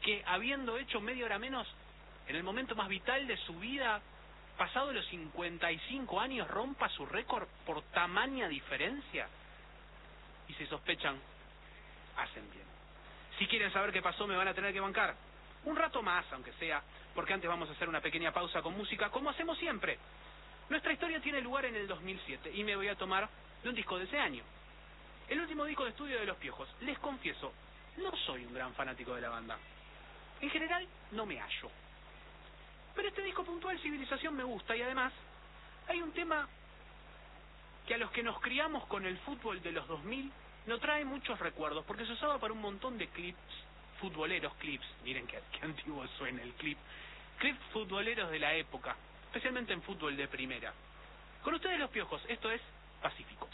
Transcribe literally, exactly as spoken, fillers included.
que habiendo hecho media hora menos, en el momento más vital de su vida, pasado los cincuenta y cinco años, rompa su récord por tamaña diferencia? Y si sospechan, hacen bien. Si quieren saber qué pasó, me van a tener que bancar un rato más, aunque sea, porque antes vamos a hacer una pequeña pausa con música, como hacemos siempre. Nuestra historia tiene lugar en el dos mil siete y me voy a tomar de un disco de ese año. El último disco de estudio de Los Piojos. Les confieso, no soy un gran fanático de la banda. En general, no me hallo. Pero este disco puntual, Civilización, me gusta, y además hay un tema que a los que nos criamos con el fútbol de los dos mil nos trae muchos recuerdos, porque se usaba para un montón de clips futboleros, clips, miren qué, qué antiguo suena el clip, clips futboleros de la época, especialmente en fútbol de primera. Con ustedes Los Piojos, esto es Pacífico.